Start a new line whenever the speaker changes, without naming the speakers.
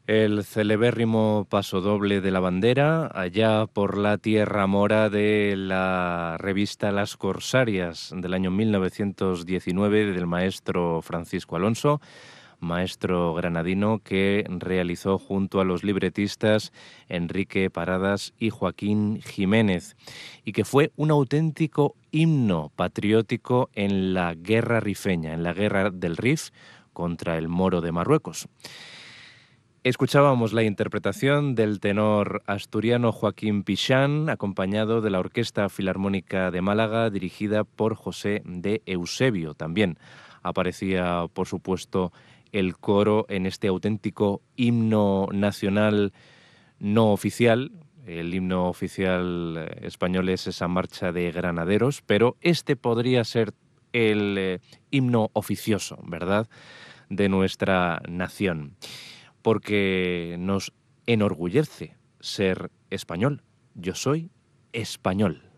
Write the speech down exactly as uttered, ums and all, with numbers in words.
El celebérrimo pasodoble de la bandera, allá por la tierra mora de la revista Las Corsarias del año mil novecientos diecinueve del maestro Francisco Alonso, maestro granadino que realizó junto a los libretistas Enrique Paradas y Joaquín Jiménez, y que fue un auténtico himno patriótico en la guerra rifeña, en la guerra del Rif contra el Moro de Marruecos. Escuchábamos la interpretación del tenor asturiano Joaquín Pichán, acompañado de la Orquesta Filarmónica de Málaga, dirigida por José de Eusebio. También aparecía, por supuesto, el coro en este auténtico himno nacional no oficial. El himno oficial español es esa marcha de granaderos, pero este podría ser el eh, himno oficioso, ¿verdad?, de nuestra nación, porque nos enorgullece ser español. Yo soy español.